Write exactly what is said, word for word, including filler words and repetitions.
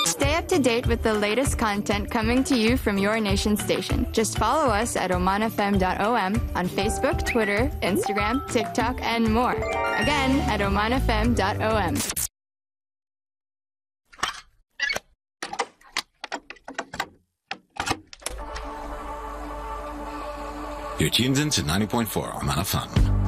Stay up to date with the latest content coming to you from your nation station. Just follow us at oman f m dot o m on Facebook, Twitter, Instagram, TikTok, and more. Again, at oman f m dot o m. You're tuned in to ninety point four Oman F M.